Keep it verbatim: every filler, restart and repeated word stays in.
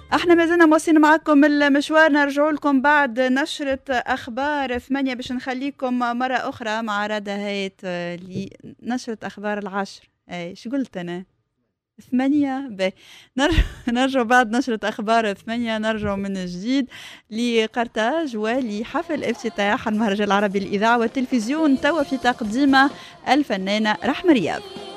احنا ما زلنا مواصلين معكم المشوار، نرجع لكم بعد نشرة اخبار ثمانية باش نخليكم مرة اخرى مع رادة هايت لنشرة اخبار العشر. اي شو قلت انا؟ ثمانية باهي. نرجع نرجع بعد نشرة اخبار ثمانية، نرجع من جديد لقرطاج ولحفل افتتاح المهرجان العربي للاذاعة والتلفزيون، توا في تقديمه الفنانة رحمة رياض.